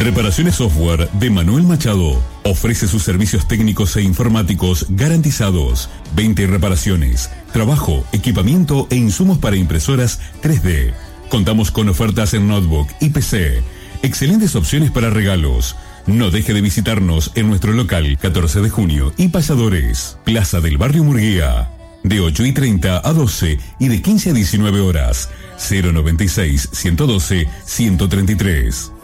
Reparaciones Software de Manuel Machado. Ofrece sus servicios técnicos e informáticos garantizados. 20 reparaciones, trabajo, equipamiento e insumos para impresoras 3D. Contamos con ofertas en notebook y PC. Excelentes opciones para regalos. No deje de visitarnos en nuestro local 14 de junio y Pasadores, Plaza del Barrio Murguía. De 8:30 a 12 y de 15 a 19 horas. 096 112 133.